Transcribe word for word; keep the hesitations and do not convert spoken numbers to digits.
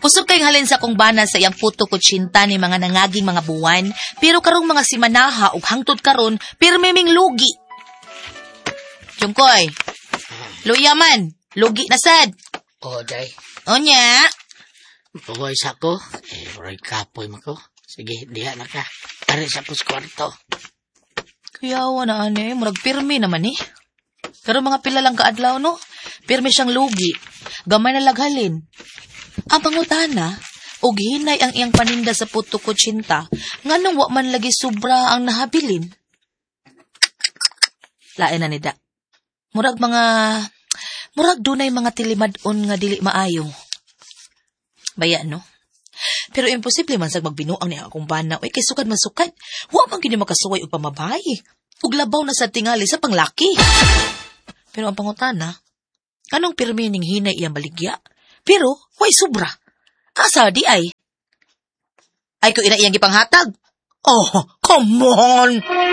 Kusog kay halin sa kong bana sa iyang puto kutsinta ni mga nangaging mga buwan, pero karong mga simanaha ug hangtod karon, pirmi ming lugi. Jungkoy, luya man, lugi na sad. O, day. Onya. Buhay sa ko. Eh, roy kapoy mo ko. Sige, diha na ka. Tari sa kus kwarto. Kuyawa na ane, murag pirmi naman eh. Pero mga pila lang kaadlaw no, pirmi siyang lugi. Gamay na laghalin. Ang pangutana, og hinay ang iyang paninda sa puto kutsinta, nganong wa man lagi sobra ang nahabilin. Lain na nida. Murag mga, murag dunay mga tilimad-on nga dili maayo. Baya no? Pero imposible man sa magbinuang niya akong bana, oy kay sukad man sukad. Wa man gini makasuway og pamabay. Ug labaw na sa tingali sa panglaki. Pero ang pangutana, anong pirmi ning hinay iyang baligya? Pero, way sobra. Asa di ay? Ay ko ina iyang gipanghatag. Oh, come on!